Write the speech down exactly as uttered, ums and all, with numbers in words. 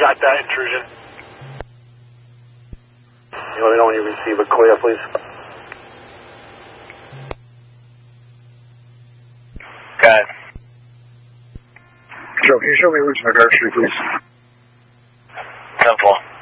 got that intrusion. You let me know when you receive a clear, please. Got it. Joe, can you show me route to McGurk Street, please? ten four.